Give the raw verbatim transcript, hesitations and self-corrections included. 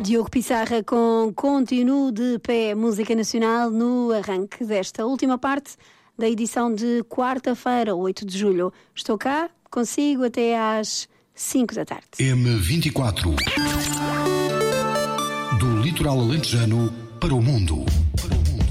Diogo Pissarra com Continuo de Pé, música nacional no arranque desta última parte da edição de quarta-feira, oito de julho. Estou cá, consigo até às cinco da tarde. M vinte e quatro. Do litoral alentejano para o mundo.